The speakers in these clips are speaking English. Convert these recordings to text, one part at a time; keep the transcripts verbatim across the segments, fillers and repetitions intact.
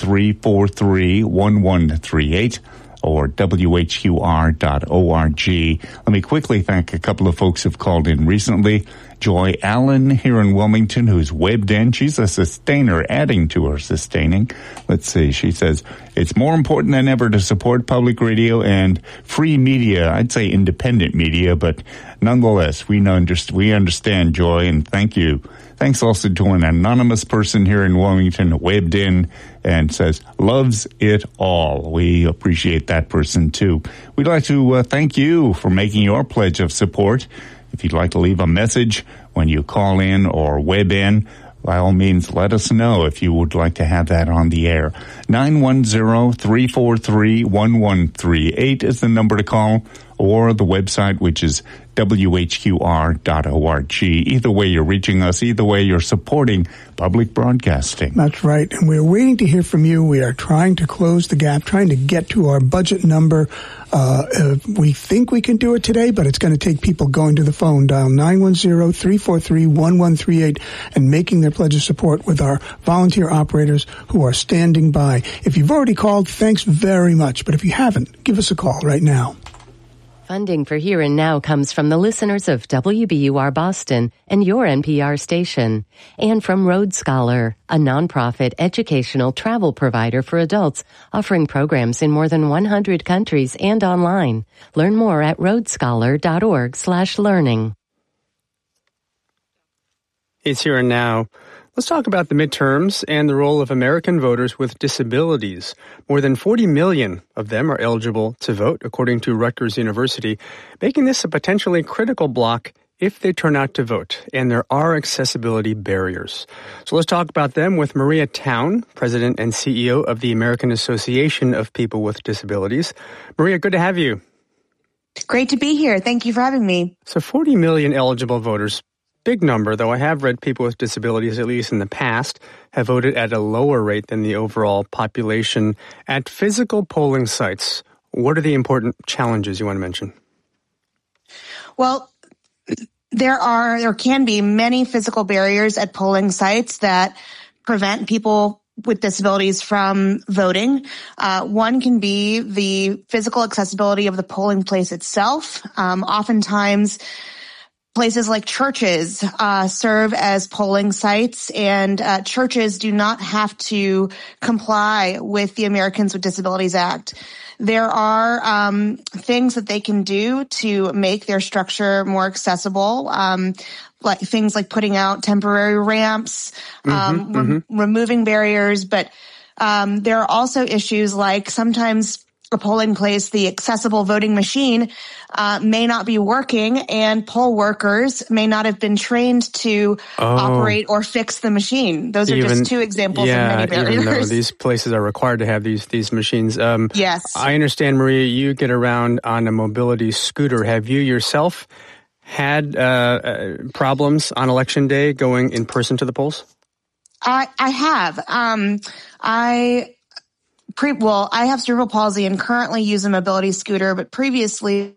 three four three, one one three eight or W H Q R dot org. Let me quickly thank a couple of folks who've called in recently. Joy Allen here in Wilmington, who's webbed in. She's a sustainer, adding to her sustaining. Let's see. She says, it's more important than ever to support public radio and free media. I'd say independent media, but nonetheless, we, underst- we understand, Joy, and thank you. Thanks also to an anonymous person here in Wilmington, webbed in and says, loves it all. We appreciate that person, too. We'd like to uh, thank you for making your pledge of support. If you'd like to leave a message when you call in or web in, by all means, let us know if you would like to have that on the air. nine one zero, three four three, one one three eight is the number to call, or the website, which is W H Q R dot org. Either way, you're reaching us. Either way, you're supporting public broadcasting. That's right. And we're waiting to hear from you. We are trying to close the gap, trying to get to our budget number. Uh, uh, we think we can do it today, but it's going to take people going to the phone, dial nine one zero, three four three, one one three eight, and making their pledge of support with our volunteer operators who are standing by. If you've already called, thanks very much. But if you haven't, give us a call right now. Funding for Here and Now comes from the listeners of W B U R Boston and your N P R station, and from Road Scholar, a nonprofit educational travel provider for adults offering programs in more than one hundred countries and online. Learn more at roadscholar.org slash learning. It's Here and Now. Let's talk about the midterms and the role of American voters with disabilities. More than forty million of them are eligible to vote, according to Rutgers University, making this a potentially critical block if they turn out to vote. And there are accessibility barriers. So let's talk about them with Maria Town, President and C E O of the American Association of People with Disabilities. Maria, good to have you. Great to be here. Thank you for having me. So forty million eligible voters. Big number, though I have read people with disabilities, at least in the past, have voted at a lower rate than the overall population. At physical polling sites, what are the important challenges you want to mention? Well, there are, there can be many physical barriers at polling sites that prevent people with disabilities from voting. Uh, one can be the physical accessibility of the polling place itself. Um, oftentimes, places like churches uh, serve as polling sites, and uh, churches do not have to comply with the Americans with Disabilities Act. There are um, things that they can do to make their structure more accessible, um, like things like putting out temporary ramps, um, mm-hmm, re- mm-hmm. removing barriers. But um, there are also issues like sometimes a polling place, the accessible voting machine uh, may not be working, and poll workers may not have been trained to oh. operate or fix the machine. Those even, are just two examples yeah, of many barriers. Even though these places are required to have these these machines. Um, yes. I understand, Maria, you get around on a mobility scooter. Have you yourself had uh, uh, problems on Election Day going in person to the polls? I, I have. Um, I... Pre- well, I have cerebral palsy and currently use a mobility scooter, but previously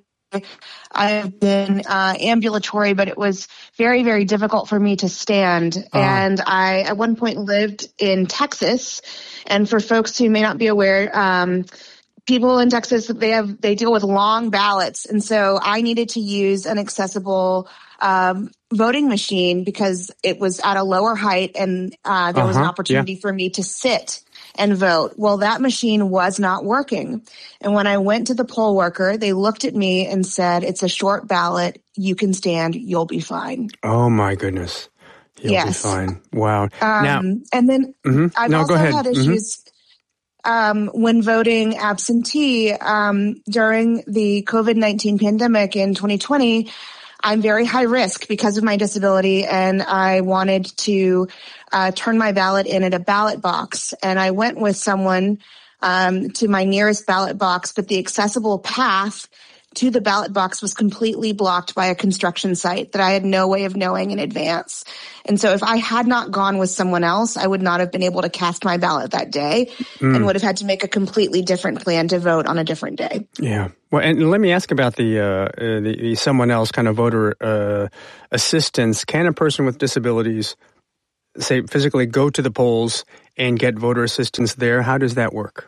I've been uh, ambulatory, but it was very, very difficult for me to stand. Oh. And I, at one point, lived in Texas. And for folks who may not be aware, um, people in Texas, they have they deal with long ballots. And so I needed to use an accessible um, voting machine because it was at a lower height, and uh, there uh-huh. was an opportunity yeah. for me to sit and vote. Well, that machine was not working. And when I went to the poll worker, they looked at me and said, it's a short ballot. You can stand. You'll be fine. Oh, my goodness. You'll yes. be fine. Wow. Um, now, and then mm-hmm. I've no, also had issues mm-hmm. um, when voting absentee um, during the COVID nineteen pandemic in twenty twenty. I'm very high risk because of my disability, and I wanted to uh, turn my ballot in at a ballot box. And I went with someone um, to my nearest ballot box, but the accessible path to the ballot box was completely blocked by a construction site that I had no way of knowing in advance. And so if I had not gone with someone else, I would not have been able to cast my ballot that day mm. and would have had to make a completely different plan to vote on a different day. Yeah. Well, and let me ask about the, uh, uh, the, the someone else kind of voter uh, assistance. Can a person with disabilities say, physically go to the polls and get voter assistance there? How does that work?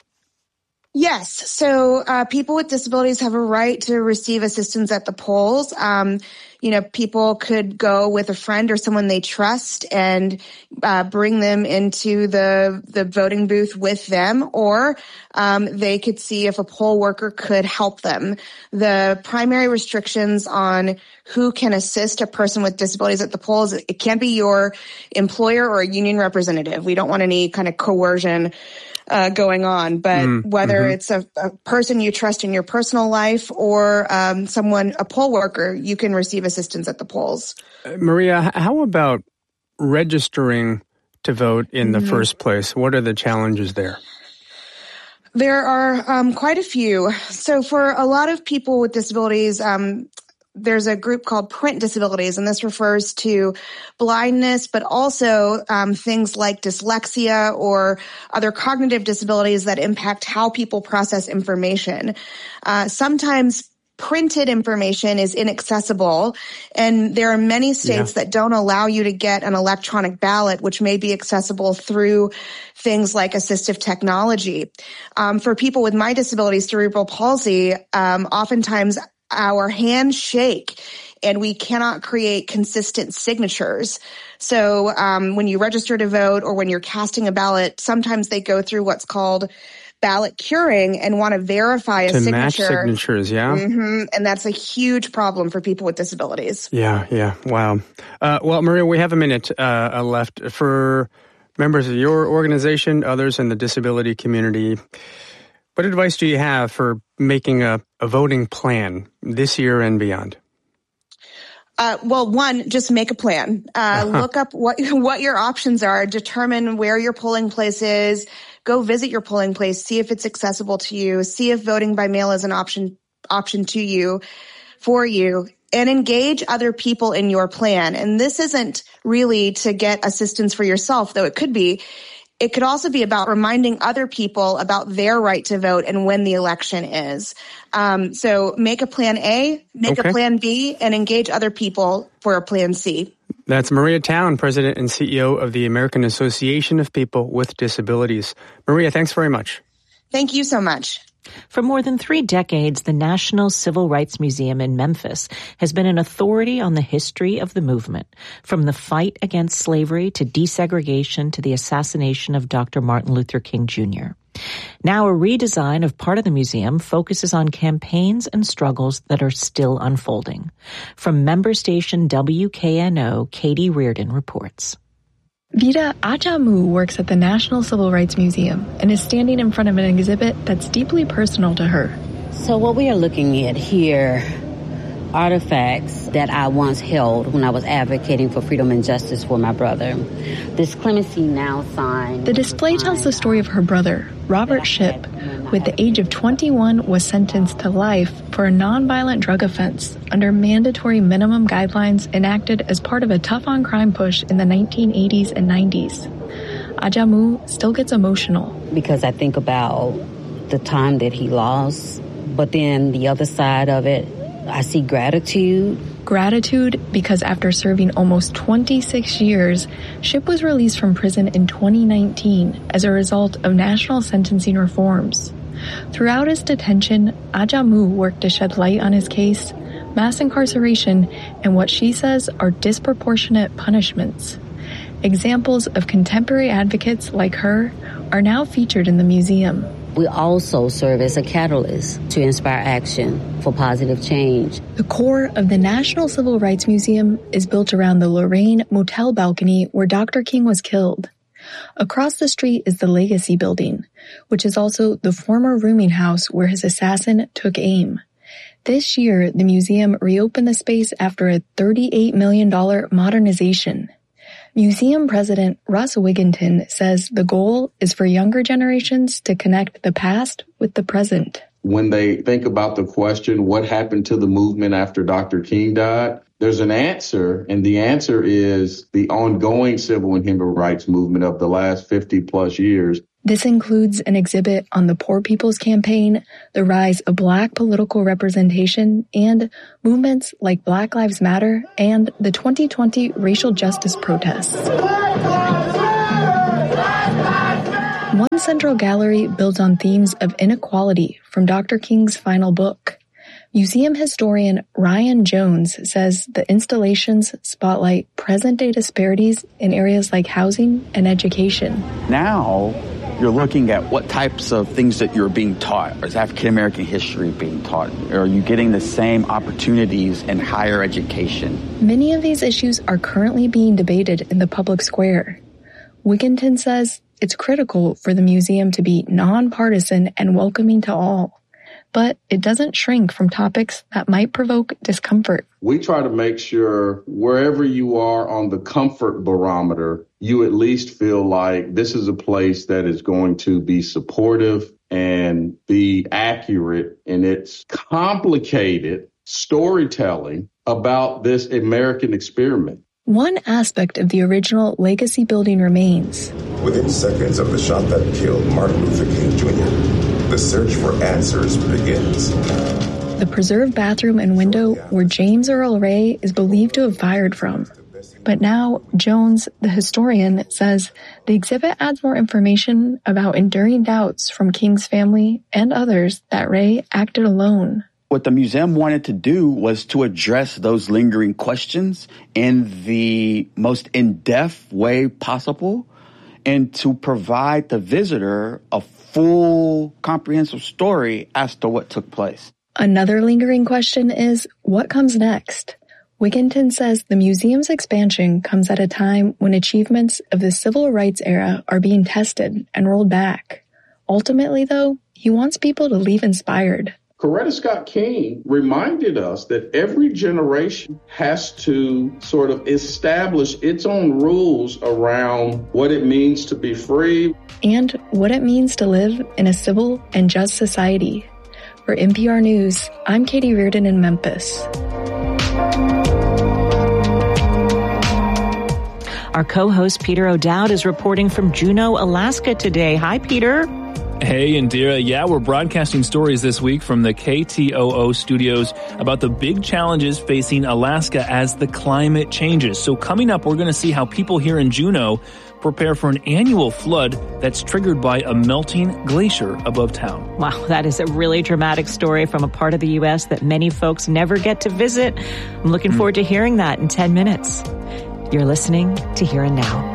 Yes. So uh, people with disabilities have a right to receive assistance at the polls. Um, you know, people could go with a friend or someone they trust and uh, bring them into the the voting booth with them, or um, they could see if a poll worker could help them. The primary restrictions on who can assist a person with disabilities at the polls, it can't be your employer or a union representative. We don't want any kind of coercion Uh, going on, but mm, whether mm-hmm. it's a, a person you trust in your personal life or um, someone, a poll worker, you can receive assistance at the polls. Uh, Maria, how about registering to vote in the mm-hmm. first place? What are the challenges there? There are um, quite a few. So for a lot of people with disabilities, um, there's a group called print disabilities, and this refers to blindness, but also um, things like dyslexia or other cognitive disabilities that impact how people process information. Uh, sometimes printed information is inaccessible, and there are many states yeah. that don't allow you to get an electronic ballot, which may be accessible through things like assistive technology. Um, for people with my disability, cerebral palsy, um, oftentimes our hands shake and we cannot create consistent signatures. So um, when you register to vote or when you're casting a ballot, sometimes they go through what's called ballot curing and want to verify a to signature. match signatures, yeah. Mm-hmm. And that's a huge problem for people with disabilities. Yeah, yeah. Wow. Uh, well, Maria, we have a minute uh, left. For members of your organization, others in the disability community, what advice do you have for making a, a voting plan this year and beyond? Uh, well, one, just make a plan. Uh, uh-huh. Look up what what your options are. Determine where your polling place is. Go visit your polling place. See if it's accessible to you. See if voting by mail is an option option to you, for you. And engage other people in your plan. And this isn't really to get assistance for yourself, though it could be. It could also be about reminding other people about their right to vote and when the election is. Um, so make a plan A, make okay. a plan B, and engage other people for a plan C. That's Maria Town, President and C E O of the American Association of People with Disabilities. Maria, thanks very much. Thank you so much. For more than three decades, the National Civil Rights Museum in Memphis has been an authority on the history of the movement, from the fight against slavery to desegregation to the assassination of Doctor Martin Luther King Junior Now, a redesign of part of the museum focuses on campaigns and struggles that are still unfolding. From member station W K N O, Katie Reardon reports. Vida Ajamu works at the National Civil Rights Museum and is standing in front of an exhibit that's deeply personal to her. So what we are looking at here, artifacts that I once held when I was advocating for freedom and justice for my brother. This Clemency Now sign. The display tells the story of her brother, Robert Shipp, who at the age of twenty-one was sentenced to life for a nonviolent drug offense under mandatory minimum guidelines enacted as part of a tough-on-crime push in the nineteen eighties and nineties. Ajamu still gets emotional. Because I think about the time that he lost, but then the other side of it, I see gratitude. Gratitude because after serving almost twenty-six years, Shipp was released from prison in twenty nineteen as a result of national sentencing reforms. Throughout his detention, Ajamu worked to shed light on his case, mass incarceration, and what she says are disproportionate punishments. Examples of contemporary advocates like her are now featured in the museum. We also serve as a catalyst to inspire action for positive change. The core of the National Civil Rights Museum is built around the Lorraine Motel balcony where Doctor King was killed. Across the street is the Legacy Building, which is also the former rooming house where his assassin took aim. This year, the museum reopened the space after a thirty-eight million dollars modernization. Museum President Russ Wigginton says the goal is for younger generations to connect the past with the present. When they think about the question, what happened to the movement after Doctor King died, there's an answer, and the answer is the ongoing civil and human rights movement of the last fifty plus years This includes an exhibit on the Poor People's Campaign, the rise of Black political representation, and movements like Black Lives Matter and the twenty twenty racial justice protests. One central gallery builds on themes of inequality from Doctor King's final book. Museum historian Ryan Jones says the installations spotlight present-day disparities in areas like housing and education. Now, you're looking at what types of things that you're being taught. Is African American history being taught? Are you getting the same opportunities in higher education? Many of these issues are currently being debated in the public square. Wigginton says it's critical for the museum to be nonpartisan and welcoming to all. But it doesn't shrink from topics that might provoke discomfort. We try to make sure wherever you are on the comfort barometer, you at least feel like this is a place that is going to be supportive and be accurate in its complicated storytelling about this American experiment. One aspect of the original legacy building remains. Within seconds of the shot that killed Martin Luther King Junior, the search for answers begins. The preserved bathroom and window where James Earl Ray is believed to have fired from. But now, Jones, the historian, says the exhibit adds more information about enduring doubts from King's family and others that Ray acted alone. What the museum wanted to do was to address those lingering questions in the most in-depth way possible and to provide the visitor a full, comprehensive story as to what took place. Another lingering question is, what comes next? Wigginton says the museum's expansion comes at a time when achievements of the civil rights era are being tested and rolled back. Ultimately, though, he wants people to leave inspired. Coretta Scott King reminded us that every generation has to sort of establish its own rules around what it means to be free. And what it means to live in a civil and just society. For N P R News, I'm Katie Reardon in Memphis. Our co-host Peter O'Dowd is reporting from Juneau, Alaska today. Hi, Peter. Hey, Indira. Yeah, we're broadcasting stories this week from the K T O O studios about the big challenges facing Alaska as the climate changes. So coming up, we're going to see how people here in Juneau prepare for an annual flood that's triggered by a melting glacier above town. Wow, that is a really dramatic story from a part of the U S that many folks never get to visit. I'm looking mm. forward to hearing that in ten minutes. You're listening to Here and Now.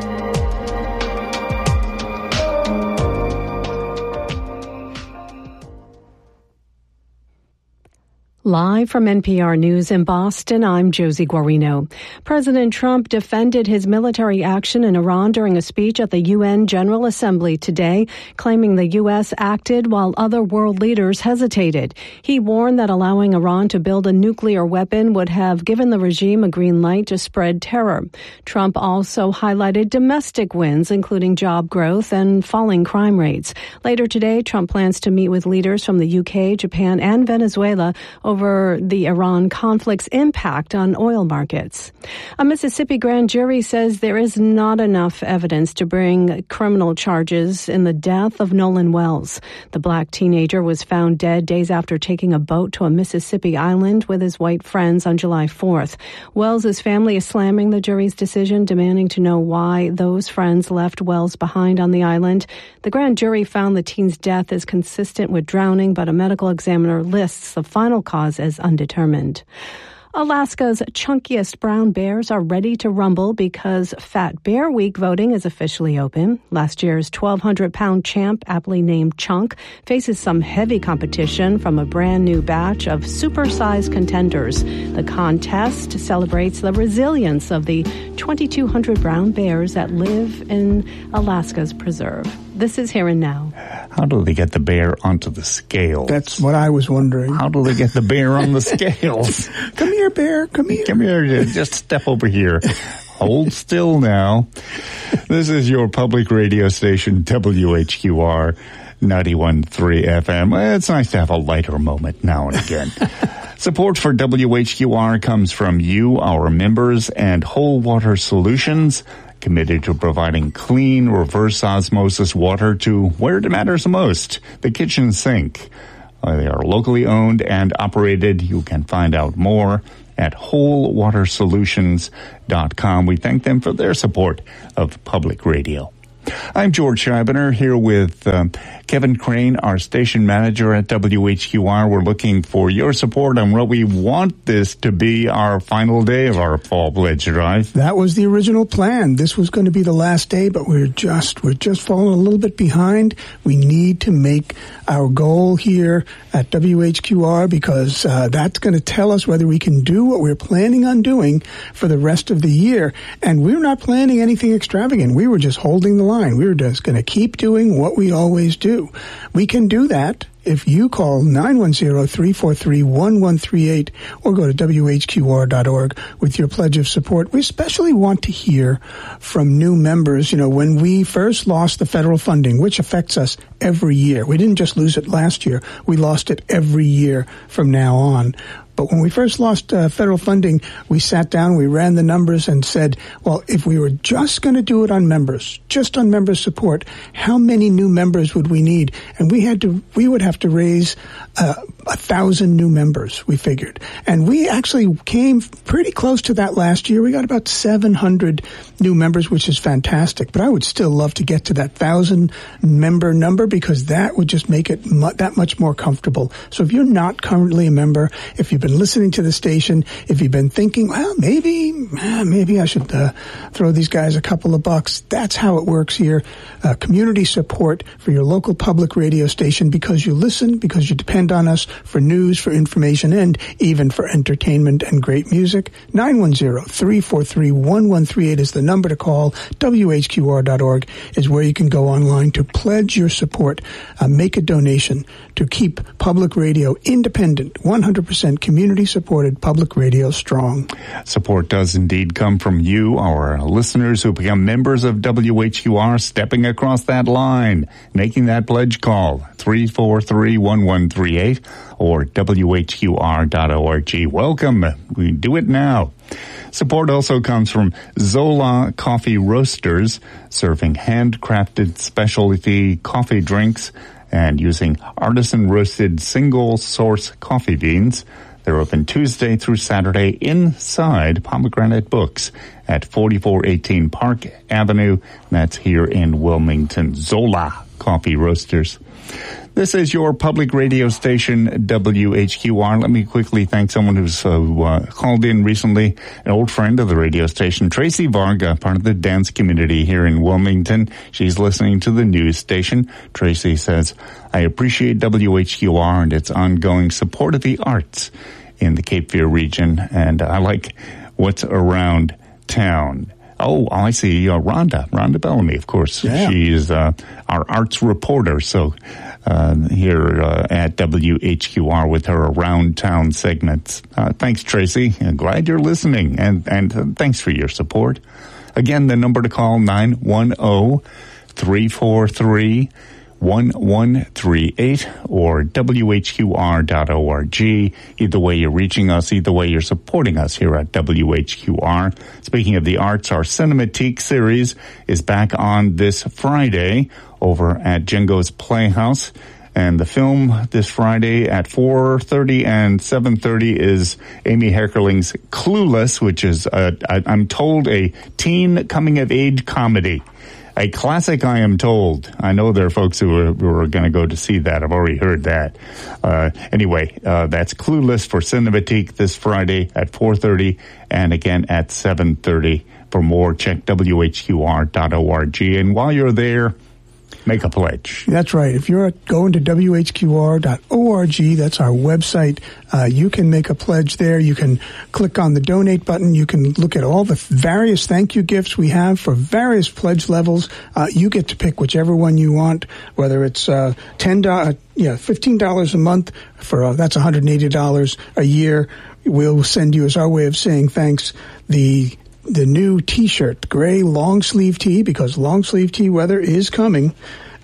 Live from N P R News in Boston, I'm Josie Guarino. President Trump defended his military action in Iran during a speech at the U N General Assembly today, claiming the U S acted while other world leaders hesitated. He warned that allowing Iran to build a nuclear weapon would have given the regime a green light to spread terror. Trump also highlighted domestic wins, including job growth and falling crime rates. Later today, Trump plans to meet with leaders from the U K, Japan, and Venezuela over over the Iran conflict's impact on oil markets. A Mississippi grand jury says there is not enough evidence to bring criminal charges in the death of Nolan Wells. The black teenager was found dead days after taking a boat to a Mississippi island with his white friends on July fourth. Wells' family is slamming the jury's decision, demanding to know why those friends left Wells behind on the island. The grand jury found the teen's death is consistent with drowning, but a medical examiner lists the final cause as undetermined. Alaska's chunkiest brown bears are ready to rumble because Fat Bear Week voting is officially open. Last year's twelve hundred pound champ, aptly named Chunk, faces some heavy competition from a brand new batch of super-sized contenders. The contest celebrates the resilience of the twenty-two hundred brown bears that live in Alaska's preserve. This is Here and Now. How do they get the bear onto the scales? That's what I was wondering. How do they get the bear on the scales? Come here, bear. Come here. Come here. Just step over here. Hold still now. This is your public radio station, W H Q R ninety-one point three F M. It's nice to have a lighter moment now and again. Support for W H Q R comes from you, our members, and Whole Water Solutions. committed to providing clean, reverse osmosis water to where it matters the most, the kitchen sink. Uh, they are locally owned and operated. You can find out more at whole water solutions dot com. We thank them for their support of public radio. I'm George Scheibner here with um, Kevin Crane, our station manager at W H Q R. We're looking for your support on what we want this to be our final day of our fall pledge drive. That was the original plan. This was going to be the last day, but we're just we're just falling a little bit behind. We need to make our goal here at W H Q R because uh, that's going to tell us whether we can do what we're planning on doing for the rest of the year. And we're not planning anything extravagant. We were just holding the line. We were just going to keep doing what we always do. We can do that if you call nine one zero, three four three, one one three eight or go to W H Q R dot org with your pledge of support. We especially want to hear from new members. You know, when we first lost the federal funding, which affects us every year, we didn't just lose it last year. We lost it every year from now on. But when we first lost uh, federal funding, we sat down, we ran the numbers and said, well, if we were just going to do it on members, just on member support, how many new members would we need? And we had to, we would have to raise uh, a thousand new members, we figured. And we actually came pretty close to that last year. We got about seven hundred new members, which is fantastic. But I would still love to get to that thousand member number because that would just make it mu- that much more comfortable. So if you're not currently a member, if you've been listening to the station, if you've been thinking, well, maybe, maybe I should uh, throw these guys a couple of bucks. That's how it works here. Uh, community support for your local public radio station because you listen, because you depend on us for news, for information, and even for entertainment and great music. nine one zero, three four three, one one three eight is the number to call. W H Q R dot org is where you can go online to pledge your support, uh, make a donation to keep public radio independent, one hundred percent community-supported public radio strong. Support does indeed come from you, our listeners who become members of W H Q R, stepping across that line, making that pledge call, three four three, one one three eight or W H Q R dot org. Welcome. We do it now. Support also comes from Zola Coffee Roasters, serving handcrafted specialty coffee drinks and using artisan-roasted single-source coffee beans. They're open Tuesday through Saturday inside Pomegranate Books at forty-four eighteen Park Avenue. That's here in Wilmington. Zola Coffee Roasters. This is your public radio station, W H Q R. Let me quickly thank someone who's uh, uh, called in recently, an old friend of the radio station, Tracy Varga, part of the dance community here in Wilmington. She's listening to the news station. Tracy says, I appreciate W H Q R and its ongoing support of the arts in the Cape Fear region, and I like what's around town. Oh, I see. Uh, Rhonda, Rhonda Bellamy, of course. Yeah. She's uh, our arts reporter. So uh, here uh, at W H Q R with her Around Town segments. Uh, thanks, Tracy. I'm glad you're listening, and, and uh, thanks for your support. Again, the number to call, nine one zero, three four three, one one three eight or W H Q R dot org. Either way you're reaching us, either way you're supporting us here at W H Q R. Speaking of the arts, our Cinematique series is back on this Friday over at Jingo's Playhouse. And the film this Friday at four thirty and seven thirty is Amy Heckerling's Clueless, which is, a, a, I'm told, a teen coming-of-age comedy. A classic, I am told. I know there are folks who are, who are going to go to see that. I've already heard that. Uh, anyway, uh, that's Clueless for Cinematique this Friday at four thirty and again at seven thirty. For more, check W H Q R dot org. And while you're there, make a pledge. That's right. If you're going to W H Q R dot org, that's our website, uh, you can make a pledge there. You can click on the donate button. You can look at all the various thank you gifts we have for various pledge levels. Uh, you get to pick whichever one you want, whether it's uh, ten dollars, uh, yeah, fifteen dollars a month for uh, that's one hundred eighty dollars a year. We'll send you, as our way of saying thanks, the the new T-shirt, gray long sleeve tee, because long sleeve tee weather is coming.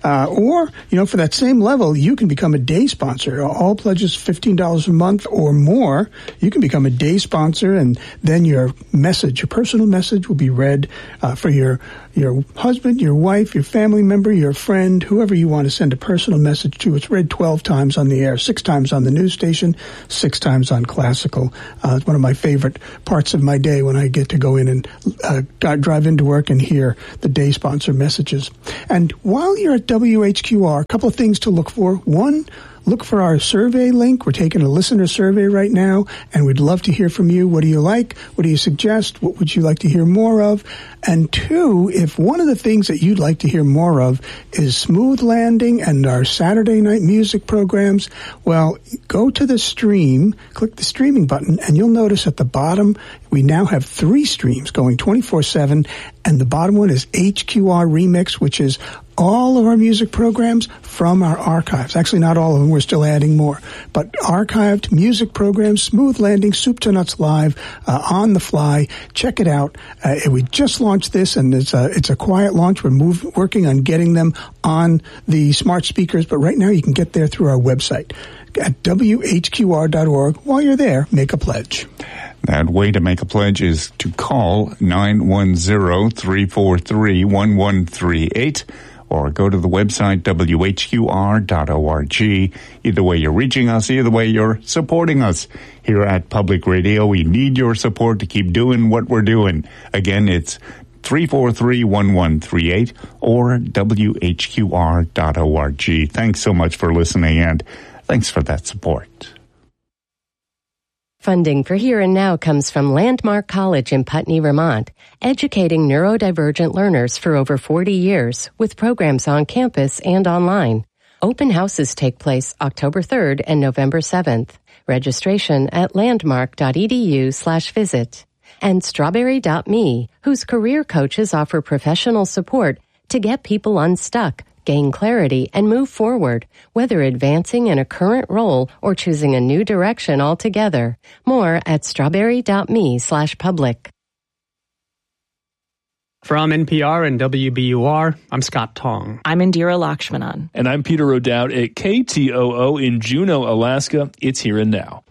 Uh, or, you know, for that same level, you can become a day sponsor. All pledges fifteen dollars a month or more. You can become a day sponsor, and then your message, your personal message, will be read uh, for your your husband, your wife, your family member, your friend, whoever you want to send a personal message to. It's read twelve times on the air, six times on the news station, six times on classical. Uh, it's one of my favorite parts of my day when I get to go in and uh, drive into work and hear the day sponsor messages. And while you're at W H Q R, a couple of things to look for. One, look for our survey link. We're taking a listener survey right now, and we'd love to hear from you. What do you like? What do you suggest? What would you like to hear more of? And two, if one of the things that you'd like to hear more of is Smooth Landing and our Saturday night music programs, well, go to the stream, click the streaming button, and you'll notice at the bottom we now have three streams going twenty-four seven, and the bottom one is H Q R Remix, which is all of our music programs from our archives. Actually, not all of them. We're still adding more. But archived music programs, Smooth Landing, Soup to Nuts Live, uh, on the fly. Check it out. Uh, we just launched this, and it's a, it's a quiet launch. We're move, working on getting them on the smart speakers, but right now you can get there through our website at W H Q R dot org. While you're there, make a pledge. That way to make a pledge is to call nine one zero, three four three, one one three eight or go to the website W H Q R dot org. Either way you're reaching us, either way you're supporting us here at Public Radio. We need your support to keep doing what we're doing. Again, it's three four three, one one three eight or W H Q R dot org. Thanks so much for listening, and thanks for that support. Funding for Here and Now comes from Landmark College in Putney, Vermont, educating neurodivergent learners for over forty years with programs on campus and online. Open houses take place October third and November seventh. Registration at landmark.edu slash visit. And Strawberry dot me, whose career coaches offer professional support to get people unstuck, gain clarity, and move forward, whether advancing in a current role or choosing a new direction altogether. More at strawberry.me slash public. From N P R and W B U R, I'm Scott Tong. I'm Indira Lakshmanan. And I'm Peter O'Dowd at K T O O in Juneau, Alaska. It's Here and Now.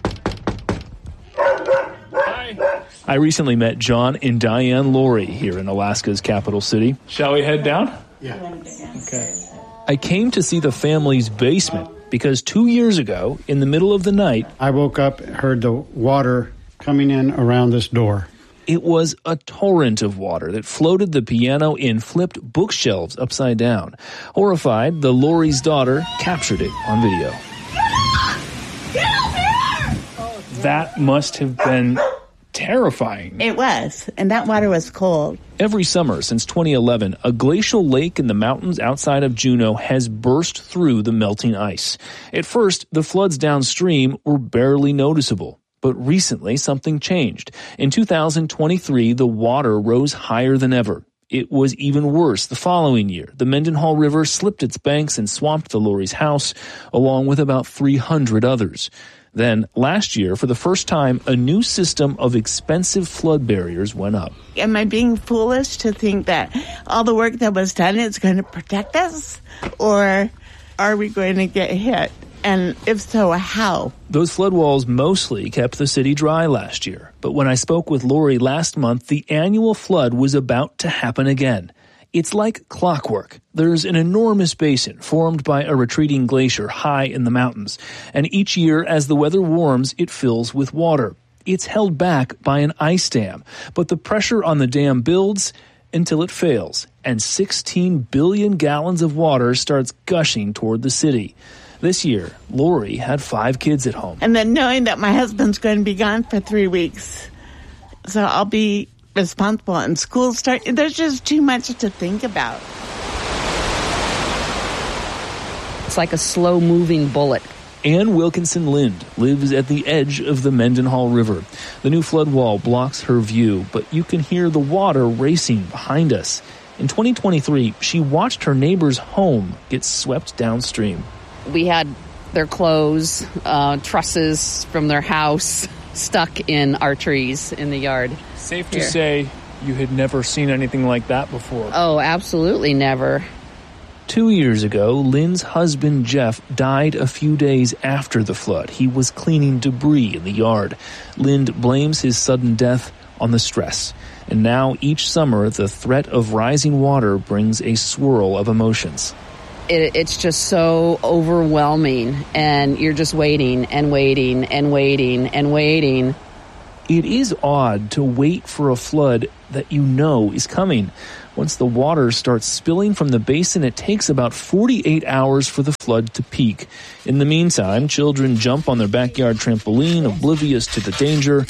Hi. I recently met John and Diane Laurie here in Alaska's capital city. Shall we head down? Yeah. Okay. I came to see the family's basement because two years ago, in the middle of the night, I woke up and heard the water coming in around this door. It was a torrent of water that floated the piano and flipped bookshelves upside down. Horrified, the Laurie's daughter captured it on video. Get up here! That must have been terrifying. It was, and that water was cold. Every summer since twenty eleven, a glacial lake in the mountains outside of Juneau has burst through the melting ice. At first, the floods downstream were barely noticeable. But recently, something changed. In two thousand twenty-three, the water rose higher than ever. It was even worse the following year. The Mendenhall River slipped its banks and swamped the Laurie's house, along with about three hundred others. Then, last year, for the first time, a new system of expensive flood barriers went up. Am I being foolish to think that all the work that was done is going to protect us? Or are we going to get hit? And if so, how? Those flood walls mostly kept the city dry last year. But when I spoke with Laurie last month, the annual flood was about to happen again. It's like clockwork. There's an enormous basin formed by a retreating glacier high in the mountains. And each year, as the weather warms, it fills with water. It's held back by an ice dam. But the pressure on the dam builds until it fails. And sixteen billion gallons of water starts gushing toward the city. This year, Laurie had five kids at home. And then knowing that my husband's going to be gone for three weeks. So I'll be responsible, and school start. There's just too much to think about. It's like a slow-moving bullet. Ann Wilkinson Lind lives at the edge of the Mendenhall River. The new flood wall blocks her view, but you can hear the water racing behind us. In twenty twenty-three, she watched her neighbor's home get swept downstream. We had their clothes, uh, trusses from their house stuck in our trees in the yard. Safe to Here. say you had never seen anything like that before. Oh, absolutely never. Two years ago, Lynn's husband, Jeff, died a few days after the flood. He was cleaning debris in the yard. Lynn blames his sudden death on the stress. And now, each summer, the threat of rising water brings a swirl of emotions. It, it's just so overwhelming, and you're just waiting and waiting and waiting and waiting. It is odd to wait for a flood that you know is coming. Once the water starts spilling from the basin, it takes about forty-eight hours for the flood to peak. In the meantime, children jump on their backyard trampoline, oblivious to the danger,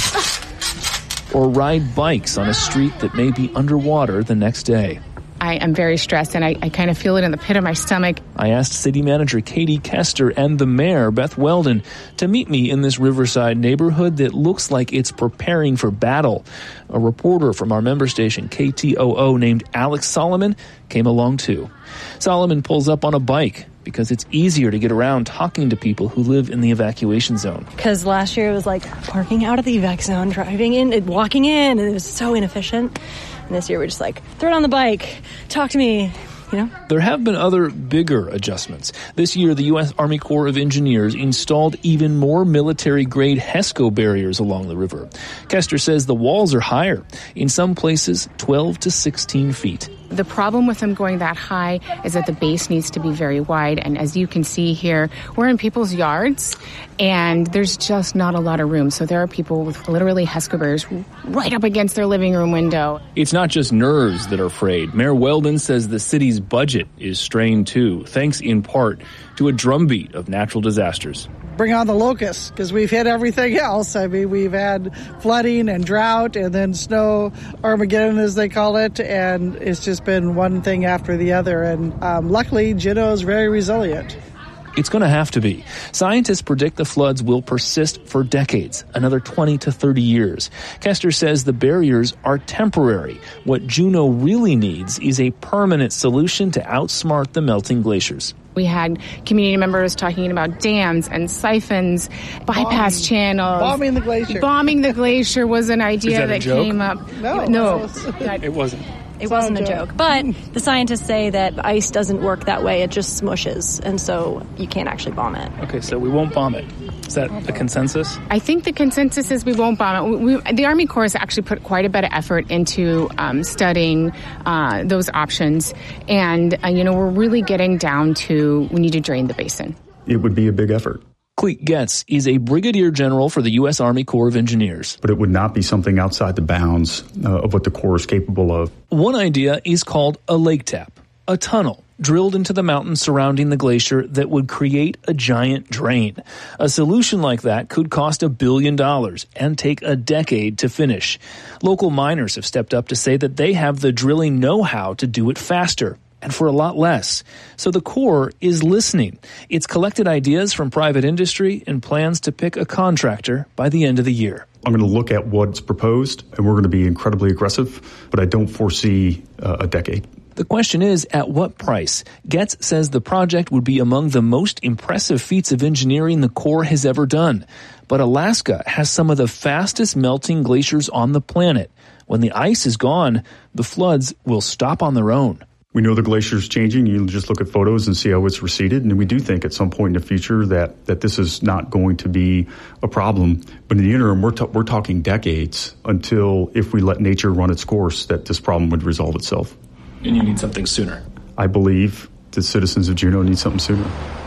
or ride bikes on a street that may be underwater the next day. I am very stressed, and I, I kind of feel it in the pit of my stomach. I asked City Manager Katie Kester and the Mayor, Beth Weldon, to meet me in this Riverside neighborhood that looks like it's preparing for battle. A reporter from our member station, K T O O, named Alex Solomon, came along too. Solomon pulls up on a bike because it's easier to get around talking to people who live in the evacuation zone. Because last year it was like parking out of the evac zone, driving in, walking in, and it was so inefficient. And this year we're just like, throw it on the bike, talk to me, you know? There have been other bigger adjustments. This year, the U S Army Corps of Engineers installed even more military-grade HESCO barriers along the river. Kester says the walls are higher, in some places twelve to sixteen feet. The problem with them going that high is that the base needs to be very wide. And as you can see here, we're in people's yards, and there's just not a lot of room. So there are people with literally HESCO barriers right up against their living room window. It's not just nerves that are frayed. Mayor Weldon says the city's budget is strained too, thanks in part to a drumbeat of natural disasters. Bring on the locusts, because we've hit everything else. I mean, we've had flooding and drought and then snow Armageddon, as they call it, and it's just been one thing after the other. And um, luckily, Juneau is very resilient. It's going to have to be. Scientists predict the floods will persist for decades, another twenty to thirty years. Kester says the barriers are temporary. What Juneau really needs is a permanent solution to outsmart the melting glaciers. We had community members talking about dams and siphons, bypass bombing, channels. Bombing the glacier. Bombing the glacier was an idea that, that joke? came up. No. No. It wasn't. It wasn't a joke. But the scientists say that ice doesn't work that way. It just smushes, and so you can't actually bomb it. Okay, so we won't bomb it. Is that the consensus? I think the consensus is we won't bomb it. We, we, the Army Corps has actually put quite a bit of effort into um, studying uh, those options. And, uh, you know, we're really getting down to we need to drain the basin. It would be a big effort. Clete Getz is a brigadier general for the U S Army Corps of Engineers. But it would not be something outside the bounds uh, of what the Corps is capable of. One idea is called a lake tap, a tunnel drilled into the mountain surrounding the glacier that would create a giant drain. A solution like that could cost a billion dollars and take a decade to finish. Local miners have stepped up to say that they have the drilling know-how to do it faster and for a lot less. So the Corps is listening. It's collected ideas from private industry and plans to pick a contractor by the end of the year. I'm going to look at what's proposed, and we're going to be incredibly aggressive, but I don't foresee uh, a decade. The question is, at what price? Getz says the project would be among the most impressive feats of engineering the Corps has ever done. But Alaska has some of the fastest melting glaciers on the planet. When the ice is gone, the floods will stop on their own. We know the glacier's changing. You just look at photos and see how it's receded. And we do think at some point in the future that, that this is not going to be a problem. But in the interim, we're, ta- we're talking decades until, if we let nature run its course, that this problem would resolve itself. And you need something sooner. I believe the citizens of Juneau need something sooner.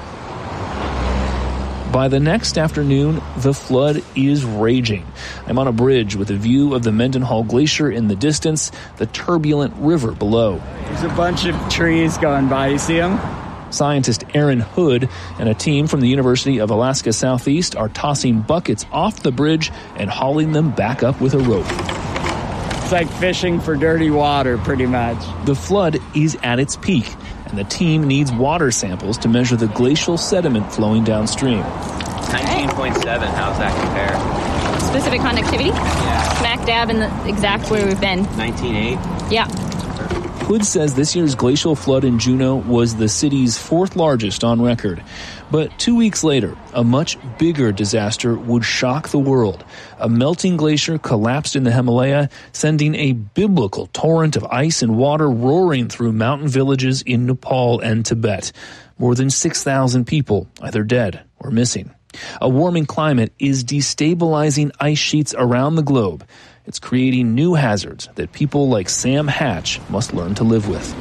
By the next afternoon, the flood is raging. I'm on a bridge with a view of the Mendenhall Glacier in the distance, the turbulent river below. There's a bunch of trees going by. You see them? Scientist Aaron Hood and a team from the University of Alaska Southeast are tossing buckets off the bridge and hauling them back up with a rope. It's like fishing for dirty water, pretty much. The flood is at its peak, and the team needs water samples to measure the glacial sediment flowing downstream. nineteen point seven, how's that compare? Specific conductivity? Yeah. Smack dab in the exact where we've been. nineteen point eight? Yeah. Hood says this year's glacial flood in Juneau was the city's fourth largest on record. But two weeks later, a much bigger disaster would shock the world. A melting glacier collapsed in the Himalaya, sending a biblical torrent of ice and water roaring through mountain villages in Nepal and Tibet. More than six thousand people either dead or missing. A warming climate is destabilizing ice sheets around the globe. It's creating new hazards that people like Sam Hatch must learn to live with.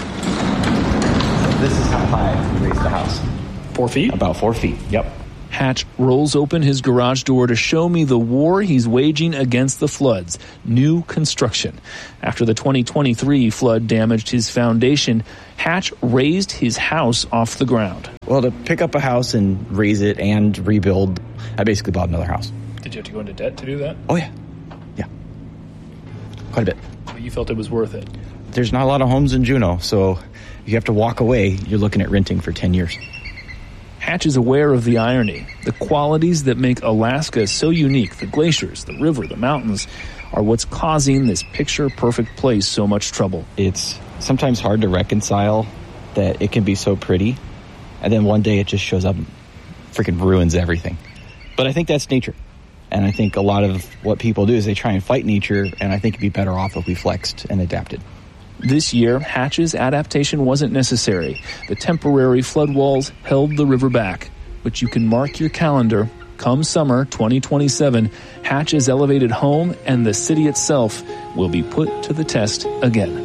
This is how high we raised the house. Four feet? About four feet, yep. Hatch rolls open his garage door to show me the war he's waging against the floods. New construction. After the twenty twenty-three flood damaged his foundation, Hatch raised his house off the ground. Well, to pick up a house and raise it and rebuild, I basically bought another house. Did you have to go into debt to do that? Oh, yeah. Yeah. Quite a bit. But you felt it was worth it? There's not a lot of homes in Juneau, so if you have to walk away, you're looking at renting for ten years. Hatch is aware of the irony. The qualities that make Alaska so unique, the glaciers, the river, the mountains, are what's causing this picture-perfect place so much trouble. It's sometimes hard to reconcile that it can be so pretty, and then one day it just shows up and freaking ruins everything. But I think that's nature. And I think a lot of what people do is they try and fight nature, and I think it'd be better off if we flexed and adapted. This year, Hatch's adaptation wasn't necessary. The temporary flood walls held the river back. But you can mark your calendar. Come summer twenty twenty-seven, Hatch's elevated home and the city itself will be put to the test again.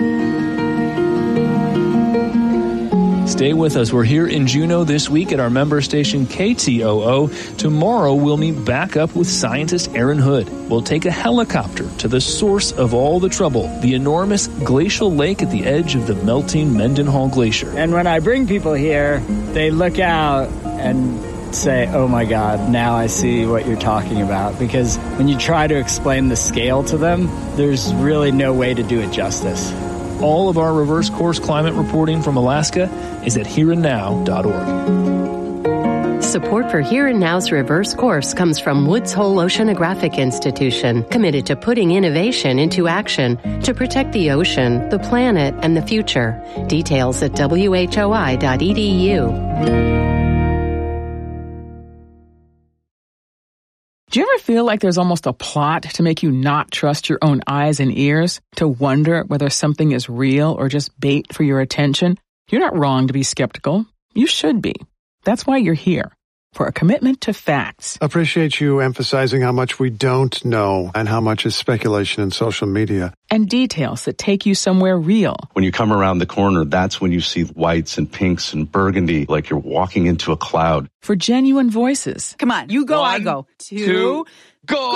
Stay with us. We're here in Juneau this week at our member station K T O O. Tomorrow, we'll meet back up with scientist Aaron Hood. We'll take a helicopter to the source of all the trouble, the enormous glacial lake at the edge of the melting Mendenhall Glacier. And when I bring people here, they look out and say, oh my God, now I see what you're talking about. Because when you try to explain the scale to them, there's really no way to do it justice. All of our reverse course climate reporting from Alaska is at here and now dot org. Support for Here and Now's reverse course comes from Woods Hole Oceanographic Institution, committed to putting innovation into action to protect the ocean, the planet, and the future. Details at W H O I dot E D U. Do you ever feel like there's almost a plot to make you not trust your own eyes and ears, to wonder whether something is real or just bait for your attention? You're not wrong to be skeptical. You should be. That's why you're here, for a commitment to facts. Appreciate you emphasizing how much we don't know and how much is speculation in social media. And details that take you somewhere real. When you come around the corner, that's when you see whites and pinks and burgundy, like you're walking into a cloud. For genuine voices. Come on, you go, One, I go. Two, two go!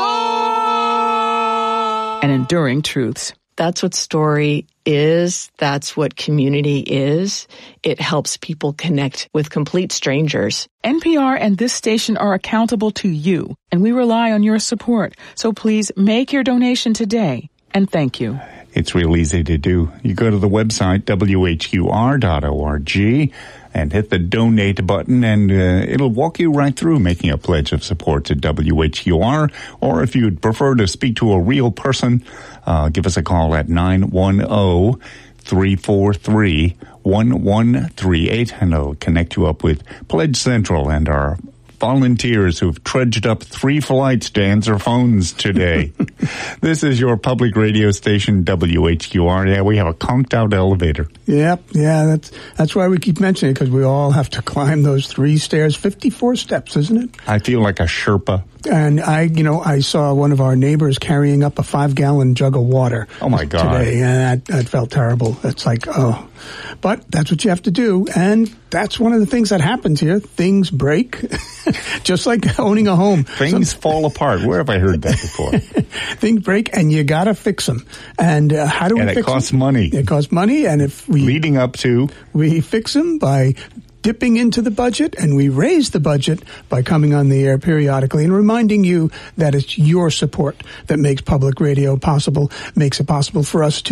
go! And enduring truths. That's what story is. That's what community is. It helps people connect with complete strangers. N P R and this station are accountable to you, and we rely on your support. So please make your donation today, and thank you. It's real easy to do. You go to the website, W H U R dot org, and hit the donate button, and uh, it'll walk you right through making a pledge of support to W H U R. Or if you'd prefer to speak to a real person, uh, give us a call at nine one zero, three four three, one one three eight, and it'll connect you up with Pledge Central and our volunteers who've trudged up three flights to answer phones today. This is your public radio station, W H Q R. Yeah, we have a conked out elevator. Yep, yeah, that's that's why we keep mentioning it, because we all have to climb those three stairs, fifty-four steps, isn't it? I feel like a Sherpa. And I, you know, I saw one of our neighbors carrying up a five-gallon jug of water. Oh my God! Today, and that, that felt terrible. It's like, oh, but that's what you have to do, and that's one of the things that happens here. Things break, just like owning a home. Things Some, fall apart. Where have I heard that before? Things break, and you gotta fix them. And uh, how do we and fix them? And it costs money. It costs money, and if we leading up to we fix them by dipping into the budget, and we raise the budget by coming on the air periodically and reminding you that it's your support that makes public radio possible, makes it possible for us to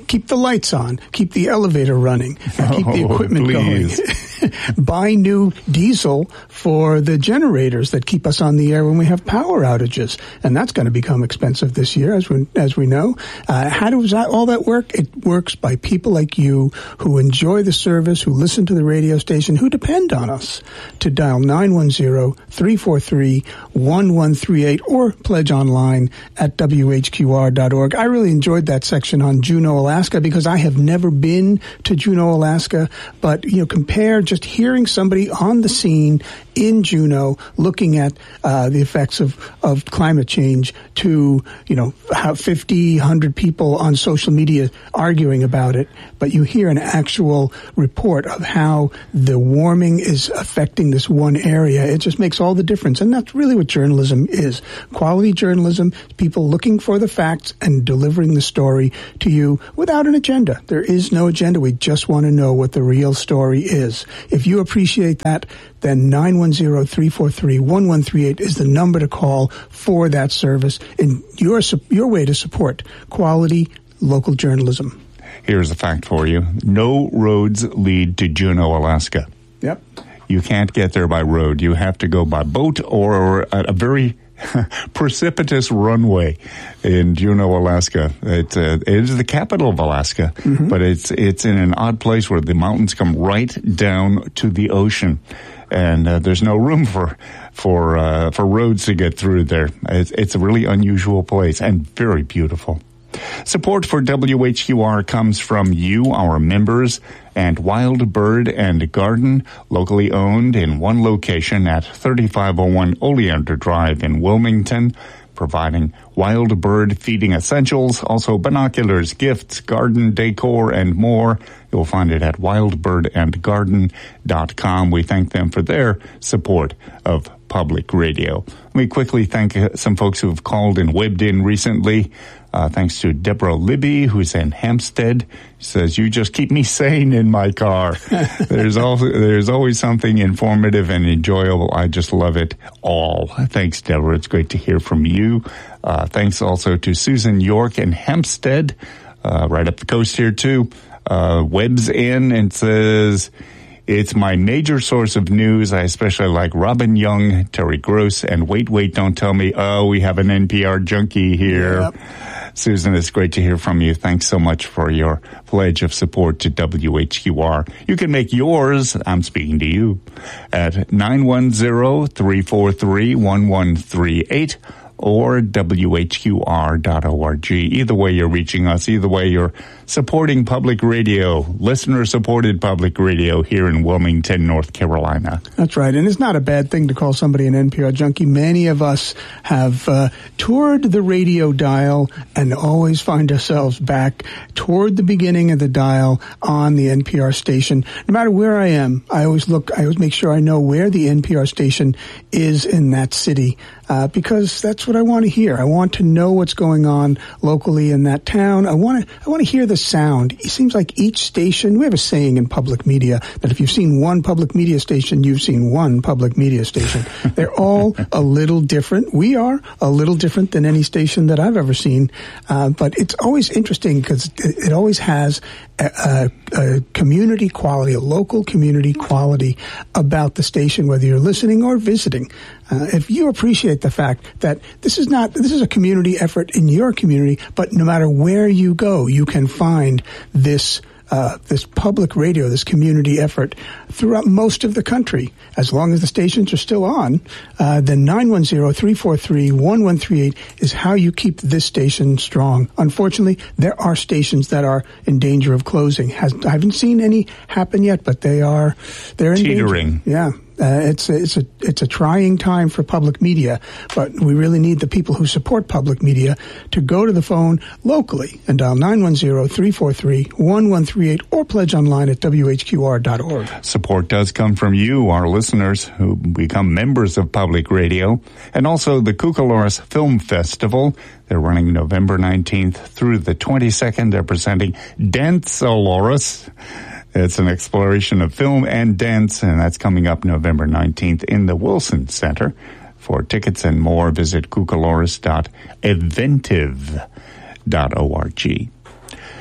keep the lights on, keep the elevator running, and keep the equipment oh, please. going. Buy new diesel for the generators that keep us on the air when we have power outages, and that's going to become expensive this year, as we as we know. Uh, how does that, all that work? It works by people like you who enjoy the service, who listen to the radio station, who depend on us to dial nine one zero, three four three, one one three eight or pledge online at W H Q R dot org. I really enjoyed that section on Juneau, Alaska, because I have never been to Juneau, Alaska, but you know, compare just hearing somebody on the scene in Juneau looking at uh, the effects of, of climate change to, you know, how fifty, one hundred people on social media arguing about it, but you hear an actual report of how the warming is affecting this one area. It just makes all the difference, and that's really what journalism is. Quality journalism, people looking for the facts and delivering the story to you without an agenda. There is no agenda. We just want to know what the real story is. If you appreciate that, then nine one zero, three four three, one one three eight is the number to call for that service and your your way to support quality local journalism. Here's a fact for you. No roads lead to Juneau, Alaska. Yep. You can't get there by road. You have to go by boat or a, a very precipitous runway in Juneau, Alaska. It, uh, it is the capital of Alaska, mm-hmm. but it's it's in an odd place where the mountains come right down to the ocean, and uh, there's no room for for uh, for roads to get through there. It's, it's a really unusual place and very beautiful. Support for W H Q R comes from you, our members, and Wild Bird and Garden, locally owned in one location at thirty-five oh one Oleander Drive in Wilmington, providing wild bird feeding essentials, also binoculars, gifts, garden decor, and more. You'll find it at wild bird and garden dot com. We thank them for their support of public radio. Let me quickly thank some folks who have called and webbed in recently. Uh, thanks to Deborah Libby, who's in Hampstead. She says, you just keep me sane in my car. there's also, there's always something informative and enjoyable. I just love it all. Thanks, Deborah. It's great to hear from you. Uh, thanks also to Susan York in Hampstead, uh, right up the coast here too. Uh, webs in and says, it's my major source of news. I especially like Robin Young, Terry Gross, and Wait, Wait, Don't Tell Me. Oh, we have an N P R junkie here. Yep. Susan, it's great to hear from you. Thanks so much for your pledge of support to W H Q R. You can make yours, I'm speaking to you, at nine one zero, three four three, one one three eight or W H Q R dot org. Either way you're reaching us, either way you're supporting public radio, listener-supported public radio here in Wilmington, North Carolina. That's right, and it's not a bad thing to call somebody an N P R junkie. Many of us have uh, toured the radio dial and always find ourselves back toward the beginning of the dial on the N P R station. No matter where I am, I always look, I always make sure I know where the N P R station is in that city, uh, because that's what I want to hear. I want to know what's going on locally in that town. I want to, I want to hear the sound. It seems like each station, we have a saying in public media that if you've seen one public media station, you've seen one public media station. They're all a little different. We are a little different than any station that I've ever seen. Uh, but it's always interesting because it, it always has a, a, a community quality, a local community quality about the station, whether you're listening or visiting. Uh, if you appreciate the fact that this is not, this is a community effort in your community, but no matter where you go, you can find this Uh, this public radio, this community effort throughout most of the country. As long as the stations are still on, uh, then nine one zero, three four three, one one three eight is how you keep this station strong. Unfortunately, there are stations that are in danger of closing. Has, I haven't seen any happen yet, but they are, they're in teetering. danger. Yeah. Uh, it's a, it's a it's a trying time for public media, but we really need the people who support public media to go to the phone locally and dial nine one zero, three four three, one one three eight or pledge online at W H Q R dot org. Support does come from you, our listeners, who become members of public radio, and also the Cucaloris Film Festival. They're running November nineteenth through the twenty-second. They're presenting Danceoloris. It's an exploration of film and dance, and that's coming up November nineteenth in the Wilson Center. For tickets and more, visit cucaloris dot eventive dot org.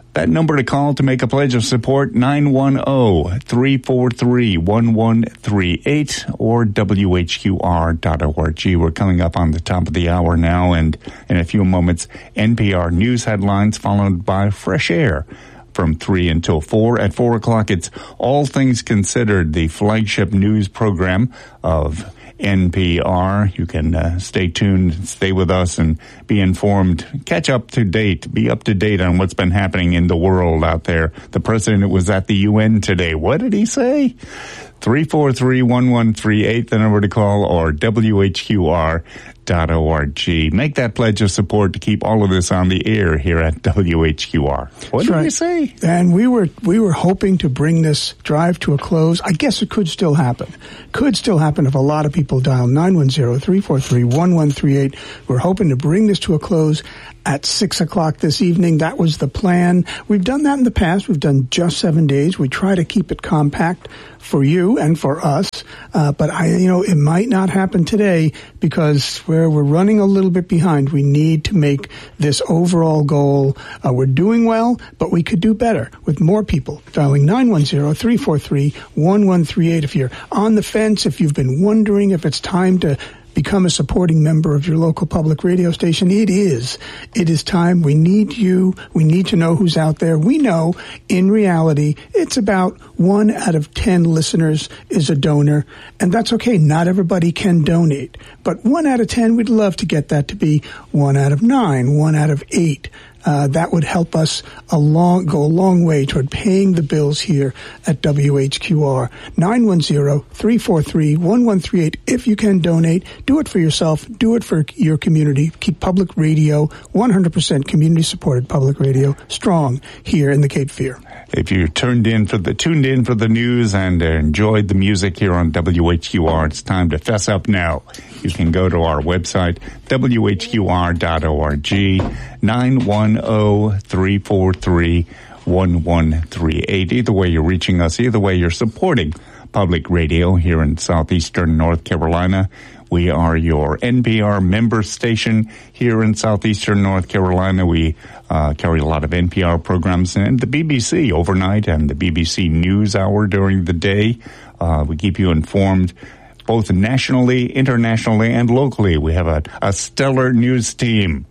That number to call to make a pledge of support, nine one zero, three four three, one one three eight or W H Q R dot org. We're coming up on the top of the hour now, and in a few moments, N P R News headlines followed by Fresh Air from three until four. At four o'clock, it's All Things Considered, the flagship news program of N P R. You can uh, stay tuned, stay with us, and be informed. Catch up to date, be up to date on what's been happening in the world out there. The president was at the U N today. What did he say? three four three, one one three eight, the number to call, or W H Q R dot org. Make that pledge of support to keep all of this on the air here at W H Q R. What That's did right. you say? And we were we were hoping to bring this drive to a close. I guess it could still happen. Could still happen if a lot of people dial nine one zero, three four three, one one three eight. We're hoping to bring this to a close at six o'clock this evening. That was the plan. We've done that in the past. We've done just seven days. We try to keep it compact for you and for us. Uh, but I, you know, it might not happen today because where we're running a little bit behind. We need to make this overall goal. Uh, we're doing well, but we could do better with more people dialing nine one zero, three four three, one one three eight. If you're on the fence, if you've been wondering if it's time to become a supporting member of your local public radio station, it is. It is time. We need you. We need to know who's out there. We know, in reality, it's about one out of ten listeners is a donor, and that's okay. Not everybody can donate. But one out of ten, we'd love to get that to be one out of nine, one out of eight. Uh, that would help us a long, go a long way toward paying the bills here at W H Q R. nine one zero, three four three, one one three eight. If you can donate, do it for yourself. Do it for your community. Keep public radio, one hundred percent community-supported public radio, strong here in the Cape Fear. If you tuned in for the tuned in for the news and uh, enjoyed the music here on W H Q R, it's time to fess up now. You can go to our website, W H Q R dot org, nine one zero, three four three, one one three eight. Either way you're reaching us, either way you're supporting public radio here in southeastern North Carolina. We are your N P R member station here in southeastern North Carolina. We uh, carry a lot of N P R programs and the B B C overnight and the B B C News Hour during the day. Uh, we keep you informed both nationally, internationally, and locally. We have a, a stellar news team,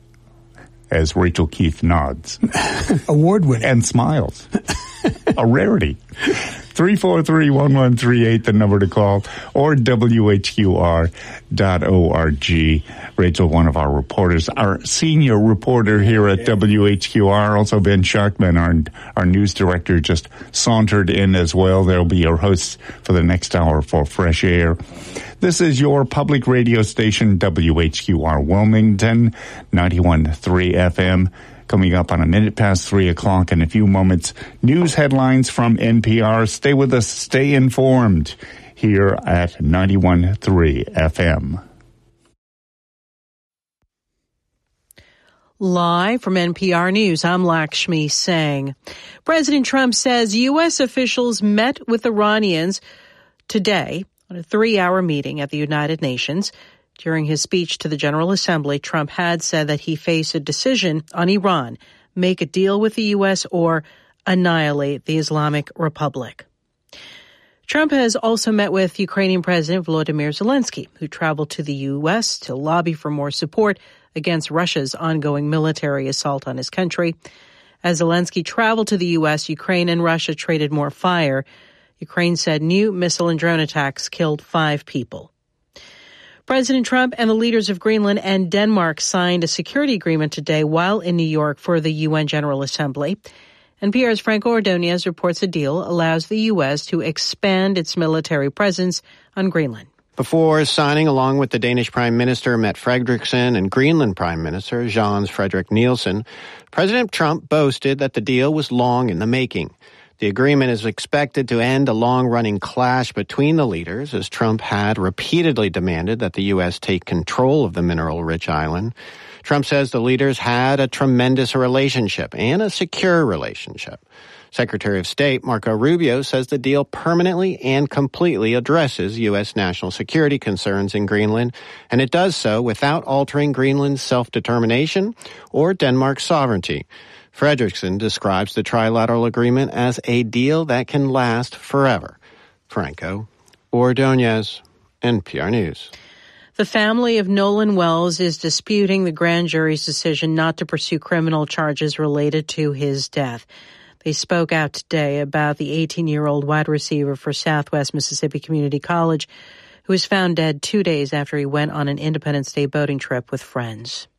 as Rachel Keith nods. Award-winning. And smiles. A rarity. three four three, one one three eight, the number to call, or W H Q R dot org. Rachel, one of our reporters, our senior reporter here at W H Q R, also Ben Sharkman, our, our news director, just sauntered in as well. They'll be your hosts for the next hour for Fresh Air. This is your public radio station, W H Q R Wilmington, ninety-one point three F M. Coming up on a minute past three o'clock in a few moments, news headlines from N P R. Stay with us, stay informed here at ninety-one point three F M. Live from N P R News, I'm Lakshmi Singh. President Trump says U S officials met with Iranians today on a three-hour meeting at the United Nations. During his speech to the General Assembly, Trump had said that he faced a decision on Iran, make a deal with the U S or annihilate the Islamic Republic. Trump has also met with Ukrainian President Volodymyr Zelensky, who traveled to the U S to lobby for more support against Russia's ongoing military assault on his country. As Zelensky traveled to the U S, Ukraine and Russia traded more fire. Ukraine said new missile and drone attacks killed five people. President Trump and the leaders of Greenland and Denmark signed a security agreement today while in New York for the U N General Assembly. N P R's Franco Ordonez reports the deal allows the U S to expand its military presence on Greenland. Before signing, along with the Danish Prime Minister Mette Frederiksen and Greenland Prime Minister Jens Frederik Nielsen, President Trump boasted that the deal was long in the making. The agreement is expected to end a long-running clash between the leaders, as Trump had repeatedly demanded that the U S take control of the mineral-rich island. Trump says the leaders had a tremendous relationship and a secure relationship. Secretary of State Marco Rubio says the deal permanently and completely addresses U S national security concerns in Greenland, and it does so without altering Greenland's self-determination or Denmark's sovereignty. Fredrickson describes the trilateral agreement as a deal that can last forever. Franco Ordonez, N P R News. The family of Nolan Wells is disputing the grand jury's decision not to pursue criminal charges related to his death. They spoke out today about the eighteen-year-old wide receiver for Southwest Mississippi Community College, who was found dead two days after he went on an Independence Day boating trip with friends.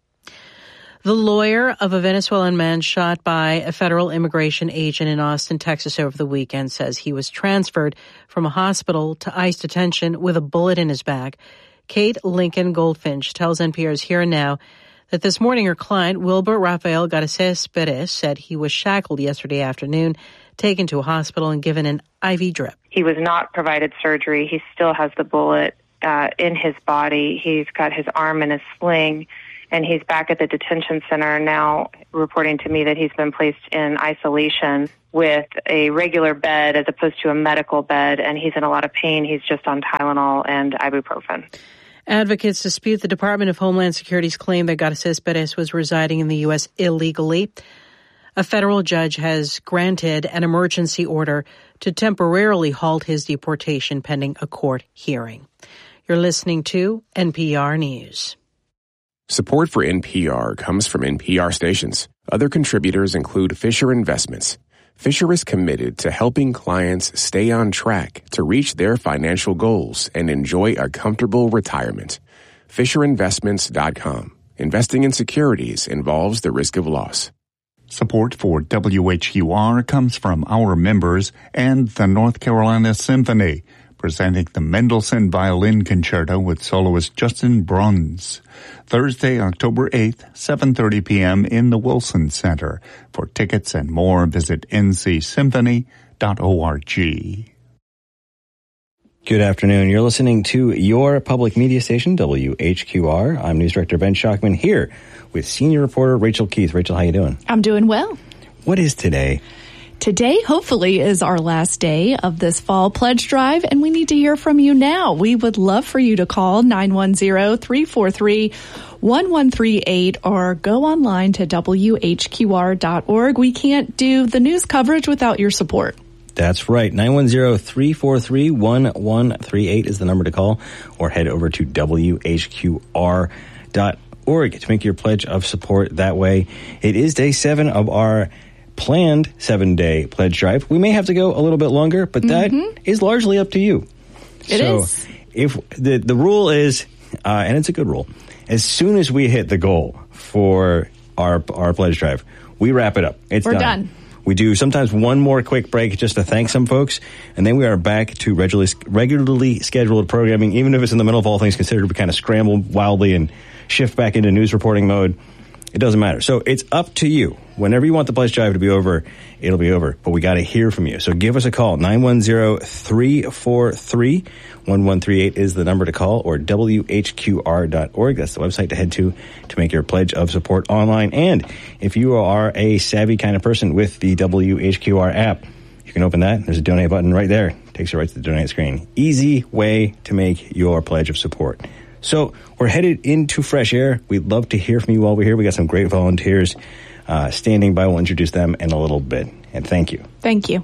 The lawyer of a Venezuelan man shot by a federal immigration agent in Austin, Texas over the weekend says he was transferred from a hospital to ICE detention with a bullet in his back. Kate Lincoln Goldfinch tells N P R's Here and Now that this morning her client, Wilbur Rafael Garces Perez, said he was shackled yesterday afternoon, taken to a hospital and given an I V drip. He was not provided surgery. He still has the bullet uh, in his body. He's got his arm in a sling, and he's back at the detention center now, reporting to me that he's been placed in isolation with a regular bed as opposed to a medical bed, and he's in a lot of pain. He's just on Tylenol and ibuprofen. Advocates dispute the Department of Homeland Security's claim that Garces Perez was residing in the U S illegally. A federal judge has granted an emergency order to temporarily halt his deportation pending a court hearing. You're listening to N P R News. Support for N P R comes from N P R stations. Other contributors include Fisher Investments. Fisher is committed to helping clients stay on track to reach their financial goals and enjoy a comfortable retirement. Fisher Investments dot com. Investing in securities involves the risk of loss. Support for W H U R comes from our members and the North Carolina Symphony, presenting the Mendelssohn Violin Concerto with soloist Justin Bruns. Thursday, October eighth, seven thirty p.m. in the Wilson Center. For tickets and more, visit n c symphony dot org. Good afternoon. You're listening to your public media station, W H Q R. I'm News Director Ben Shockman here with senior reporter Rachel Keith. Rachel, how you doing? I'm doing well. What is today? Today, hopefully, is our last day of this fall pledge drive, and we need to hear from you now. We would love for you to call nine one zero, three four three, one one three eight or go online to W H Q R dot org. We can't do the news coverage without your support. That's right. nine one zero, three four three, one one three eight is the number to call, or head over to W H Q R dot org to make your pledge of support that way. It is day seven of our planned seven-day pledge drive. We may have to go a little bit longer, but that mm-hmm. is largely up to you. It so is. If the the rule is, uh, and it's a good rule, as soon as we hit the goal for our our pledge drive, we wrap it up. It's We're done. done. We do sometimes one more quick break just to thank some folks, and then we are back to regularly regularly scheduled programming. Even if it's in the middle of all things considered, we kind of scramble wildly and shift back into news reporting mode. It doesn't matter. So it's up to you. Whenever you want the pledge drive to be over, it'll be over. But we got to hear from you. So give us a call. nine one zero, three four three, one one three eight is the number to call, or W H Q R dot org. That's the website to head to to make your pledge of support online. And if you are a savvy kind of person with the W H Q R app, you can open that. There's a donate button right there. Takes you right to the donate screen. Easy way to make your pledge of support. So we're headed into fresh air. We'd love to hear from you while we're here. We got some great volunteers uh, standing by. We'll introduce them in a little bit. And thank you. Thank you.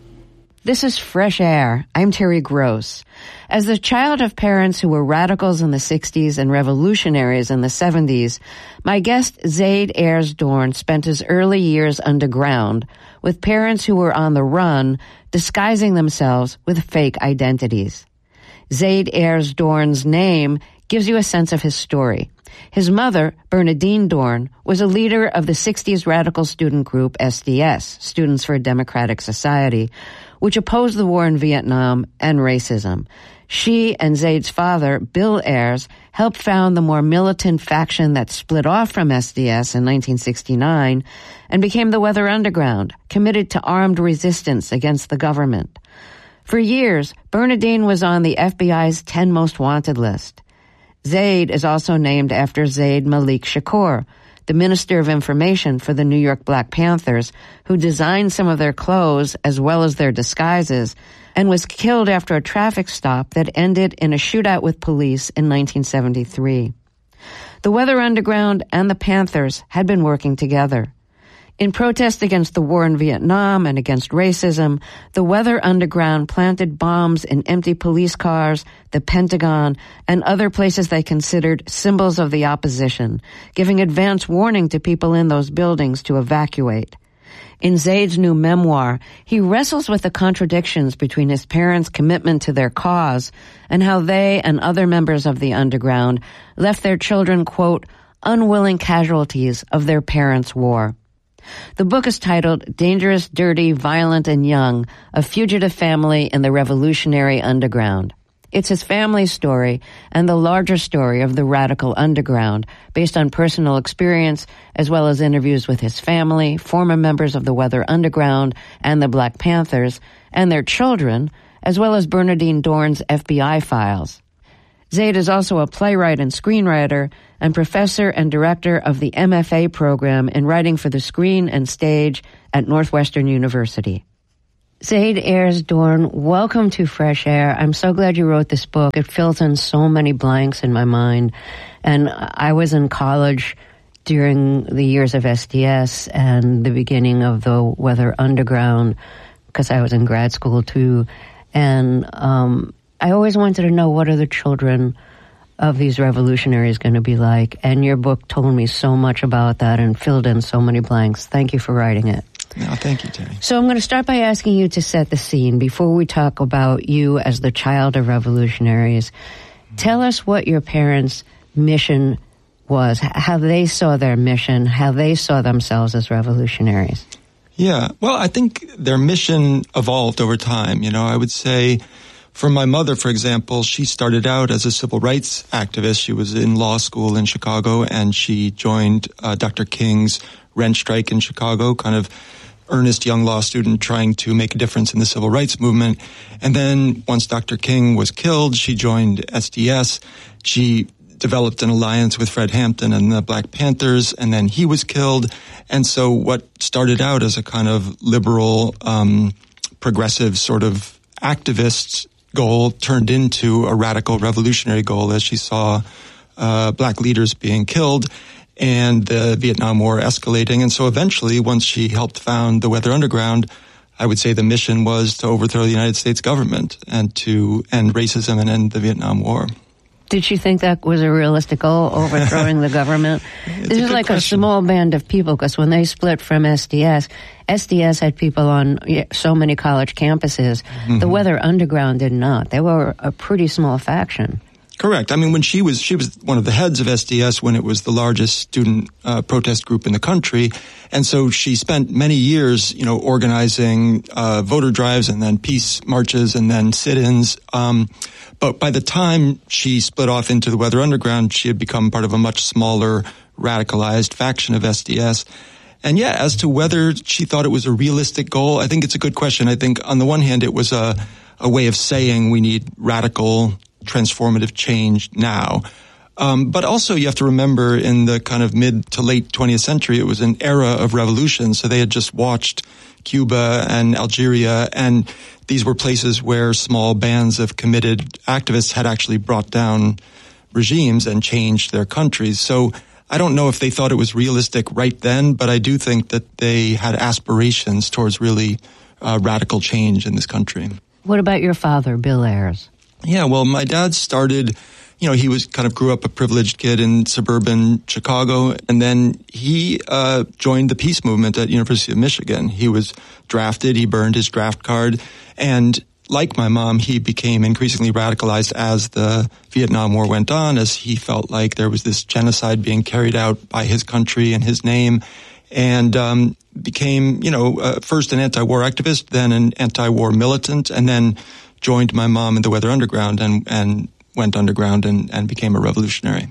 This is Fresh Air. I'm Terry Gross. As the child of parents who were radicals in the sixties and revolutionaries in the seventies, my guest Zaid Ayers Dorn spent his early years underground with parents who were on the run, disguising themselves with fake identities. Zaid Ayers Dorn's name gives you a sense of his story. His mother, Bernadine Dorn, was a leader of the sixties radical student group S D S, Students for a Democratic Society, which opposed the war in Vietnam and racism. She and Zaid's father, Bill Ayers, helped found the more militant faction that split off from S D S in nineteen sixty-nine and became the Weather Underground, committed to armed resistance against the government. For years, Bernadine was on the F B I's ten Most Wanted list. Zaid is also named after Zaid Malik Shakur, the Minister of Information for the New York Black Panthers, who designed some of their clothes as well as their disguises, and was killed after a traffic stop that ended in a shootout with police in nineteen seventy-three. The Weather Underground and the Panthers had been working together. In protest against the war in Vietnam and against racism, the Weather Underground planted bombs in empty police cars, the Pentagon, and other places they considered symbols of the opposition, giving advance warning to people in those buildings to evacuate. In Zaid's new memoir, he wrestles with the contradictions between his parents' commitment to their cause and how they and other members of the underground left their children, quote, unwilling casualties of their parents' war. The book is titled Dangerous, Dirty, Violent, and Young, A Fugitive Family in the Revolutionary Underground. It's his family's story and the larger story of the radical underground, based on personal experience as well as interviews with his family, former members of the Weather Underground and the Black Panthers, and their children, as well as Bernardine Dohrn's F B I files. Zaid is also a playwright and screenwriter and professor and director of the M F A program in writing for the screen and stage at Northwestern University. Zaid Ayers Dohrn, welcome to Fresh Air. I'm so glad you wrote this book. It fills in so many blanks in my mind. And I was in college during the years of S D S and the beginning of the Weather Underground, because I was in grad school too. And um, I always wanted to know, what are the children of these revolutionaries going to be like? And your book told me so much about that and filled in so many blanks. Thank you for writing it. No, thank you, Terry. So I'm going to start by asking you to set the scene before we talk about you as the child of revolutionaries. Tell us what your parents' mission was, how they saw their mission, how they saw themselves as revolutionaries. Yeah, well, I think their mission evolved over time. You know, I would say for my mother, for example, she started out as a civil rights activist. She was in law school in Chicago, and she joined uh, Doctor King's rent strike in Chicago, kind of earnest young law student trying to make a difference in the civil rights movement. And then once Doctor King was killed, she joined S D S. She developed an alliance with Fred Hampton and the Black Panthers, and then he was killed. And so what started out as a kind of liberal, um, progressive sort of activist goal turned into a radical revolutionary goal as she saw uh, black leaders being killed and the Vietnam War escalating. And so eventually, once she helped found the Weather Underground, I would say the mission was to overthrow the United States government and to end racism and end the Vietnam War. Did she think that was a realistic goal, overthrowing the government? This is like question. A small band of people, because when they split from S D S, S D S had people on so many college campuses. Mm-hmm. The Weather Underground did not. They were a pretty small faction. Correct. I mean, when she was, she was one of the heads of S D S when it was the largest student uh, protest group in the country. And so she spent many years, you know, organizing uh, voter drives and then peace marches and then sit-ins. Um, but by the time she split off into the Weather Underground, she had become part of a much smaller, radicalized faction of S D S. And yeah, as to whether she thought it was a realistic goal, I think it's a good question. I think on the one hand, it was a, a way of saying we need radical transformative change now. Um, but also you have to remember in the kind of mid to late twentieth century, it was an era of revolution. So they had just watched Cuba and Algeria, and these were places where small bands of committed activists had actually brought down regimes and changed their countries. So I don't know if they thought it was realistic right then, but I do think that they had aspirations towards really uh, radical change in this country. What about your father, Bill Ayers? Yeah, well, my dad started, you know, he was kind of grew up a privileged kid in suburban Chicago, and then he uh joined the peace movement at University of Michigan. He was drafted, he burned his draft card, and like my mom, he became increasingly radicalized as the Vietnam War went on, as he felt like there was this genocide being carried out by his country in his name, and um became, you know, uh, first an anti-war activist, then an anti-war militant, and then joined my mom in the Weather Underground and, and went underground and, and became a revolutionary.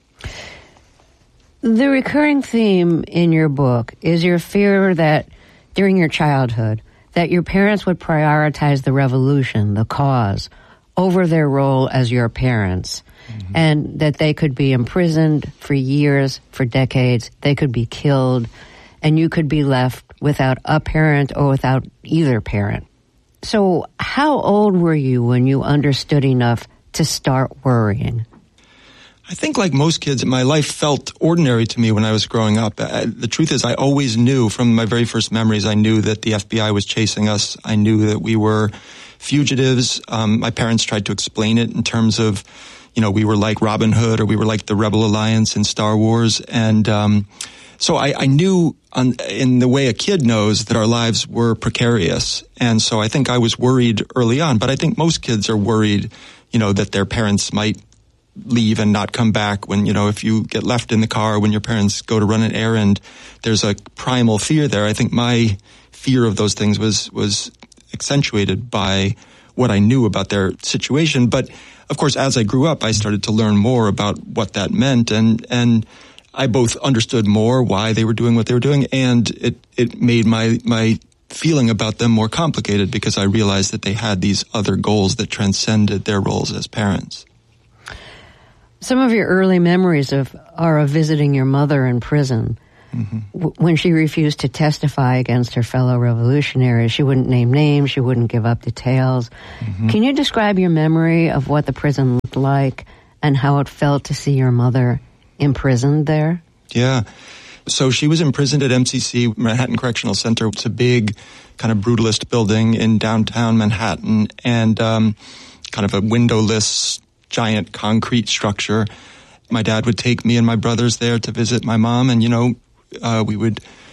The recurring theme in your book is your fear that during your childhood, that your parents would prioritize the revolution, the cause, over their role as your parents, mm-hmm. and that they could be imprisoned for years, for decades, they could be killed, and you could be left without a parent or without either parent. So how old were you when you understood enough to start worrying? I think like most kids, my life felt ordinary to me when I was growing up. Uh, the truth is, I always knew from my very first memories, I knew that the F B I was chasing us. I knew that we were fugitives. Um, my parents tried to explain it in terms of, you know, we were like Robin Hood or we were like the Rebel Alliance in Star Wars. And um, so I, I knew on, in the way a kid knows that our lives were precarious. And so I think I was worried early on. But I think most kids are worried, you know, that their parents might leave and not come back. When, you know, if you get left in the car when your parents go to run an errand, there's a primal fear there. I think my fear of those things was was accentuated by what I knew about their situation. But of course, as I grew up, I started to learn more about what that meant, and and I both understood more why they were doing what they were doing, and it it made my my feeling about them more complicated because I realized that they had these other goals that transcended their roles as parents. Some of your early memories of are of visiting your mother in prison. Mm-hmm. W- when she refused to testify against her fellow revolutionaries. She wouldn't name names. She wouldn't give up details. Mm-hmm. Can you describe your memory of what the prison looked like and how it felt to see your mother imprisoned there? Yeah. So she was imprisoned at M C C, Manhattan Correctional Center. It's a big kind of brutalist building in downtown Manhattan, and um, kind of a windowless giant concrete structure. My dad would take me and my brothers there to visit my mom, and, you know, uh, we would